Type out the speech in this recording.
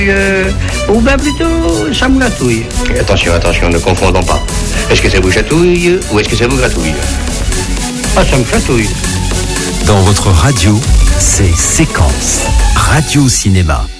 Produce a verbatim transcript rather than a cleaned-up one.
Euh, ou bien plutôt, ça me gratouille. Attention, attention, ne confondons pas. Est-ce que ça vous chatouille ou est-ce que ça vous gratouille? Ah, ça me chatouille. Dans votre radio, c'est Séquence Radio Cinéma.